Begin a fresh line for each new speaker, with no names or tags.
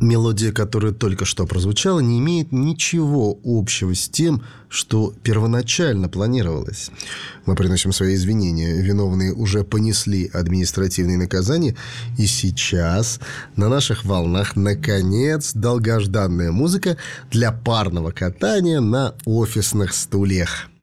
Мелодия, которая только что прозвучала, не имеет ничего общего с тем, что первоначально планировалось. Мы приносим свои извинения. Виновные уже понесли административные наказания, и сейчас на наших волнах, наконец, долгожданная музыка для парного катания на офисных стульях.